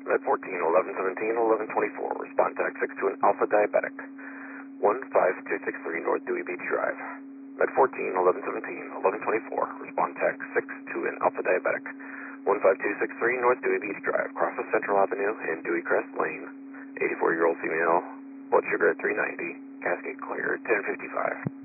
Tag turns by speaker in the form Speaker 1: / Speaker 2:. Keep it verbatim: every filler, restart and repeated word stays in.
Speaker 1: Med fourteen, eleven seventeen, eleven twenty-four. Respond to X six to an Alpha Diabetic. one five two six three North Dewey Beach Drive. Med fourteen, eleven seventeen, eleven twenty-four. Respond to X six to an Alpha Diabetic. one five two six three North Dewey Beach Drive. Cross of Central Avenue and Dewey Crest Lane. eighty-four-year-old female. Blood sugar at three ninety. Cascade clear. ten fifty-five.